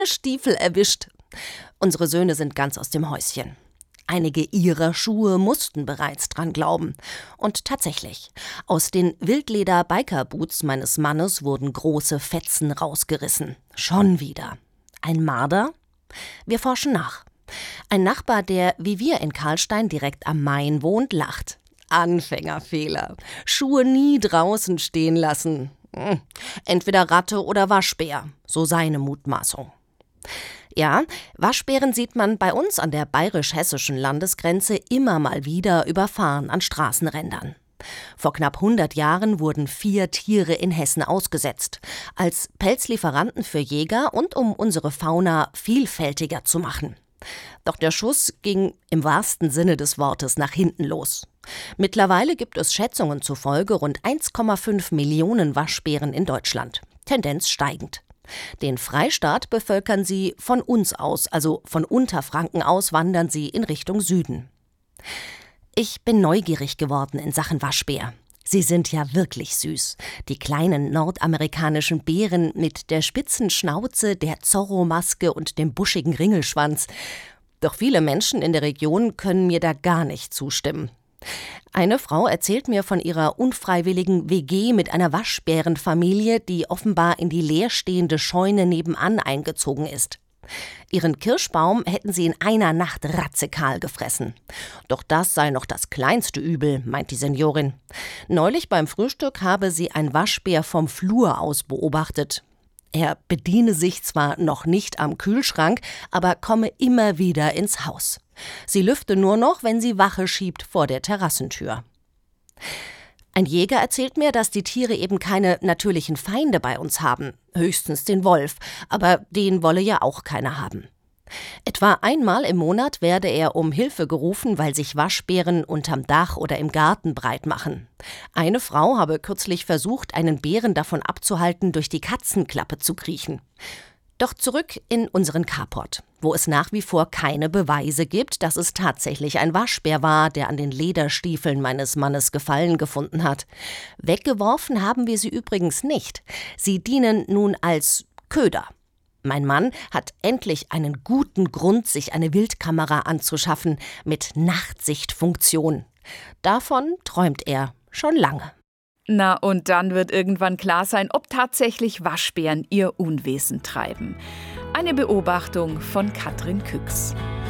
Stiefel erwischt. Unsere Söhne sind ganz aus dem Häuschen. Einige ihrer Schuhe mussten bereits dran glauben. Und tatsächlich, aus den Wildleder-Biker-Boots meines Mannes wurden große Fetzen rausgerissen. Schon wieder. Ein Marder? Wir forschen nach. Ein Nachbar, der wie wir in Karlstein direkt am Main wohnt, lacht. Anfängerfehler. Schuhe nie draußen stehen lassen. Entweder Ratte oder Waschbär, so seine Mutmaßung. Ja, Waschbären sieht man bei uns an der bayerisch-hessischen Landesgrenze immer mal wieder überfahren an Straßenrändern. Vor knapp 100 Jahren wurden 4 Tiere in Hessen ausgesetzt, als Pelzlieferanten für Jäger und um unsere Fauna vielfältiger zu machen. Doch der Schuss ging im wahrsten Sinne des Wortes nach hinten los. Mittlerweile gibt es Schätzungen zufolge rund 1,5 Millionen Waschbären in Deutschland. Tendenz steigend. Den Freistaat bevölkern sie von uns aus, also von Unterfranken aus wandern sie in Richtung Süden. Ich bin neugierig geworden in Sachen Waschbär. Sie sind ja wirklich süß. Die kleinen nordamerikanischen Bären mit der spitzen Schnauze, der Zorro-Maske und dem buschigen Ringelschwanz. Doch viele Menschen in der Region können mir da gar nicht zustimmen. Eine Frau erzählt mir von ihrer unfreiwilligen WG mit einer Waschbärenfamilie, die offenbar in die leerstehende Scheune nebenan eingezogen ist. Ihren Kirschbaum hätten sie in einer Nacht ratzekahl gefressen. Doch das sei noch das kleinste Übel, meint die Seniorin. Neulich beim Frühstück habe sie ein Waschbär vom Flur aus beobachtet. Er bediene sich zwar noch nicht am Kühlschrank, aber komme immer wieder ins Haus. Sie lüfte nur noch, wenn sie Wache schiebt vor der Terrassentür. Ein Jäger erzählt mir, dass die Tiere eben keine natürlichen Feinde bei uns haben, höchstens den Wolf, aber den wolle ja auch keiner haben. Etwa einmal im Monat werde er um Hilfe gerufen, weil sich Waschbären unterm Dach oder im Garten breit machen. Eine Frau habe kürzlich versucht, einen Bären davon abzuhalten, durch die Katzenklappe zu kriechen. Doch zurück in unseren Carport, wo es nach wie vor keine Beweise gibt, dass es tatsächlich ein Waschbär war, der an den Lederstiefeln meines Mannes Gefallen gefunden hat. Weggeworfen haben wir sie übrigens nicht. Sie dienen nun als Köder. Mein Mann hat endlich einen guten Grund, sich eine Wildkamera anzuschaffen mit Nachtsichtfunktion. Davon träumt er schon lange. Na, und dann wird irgendwann klar sein, ob tatsächlich Waschbären ihr Unwesen treiben. Eine Beobachtung von Katrin Küchs.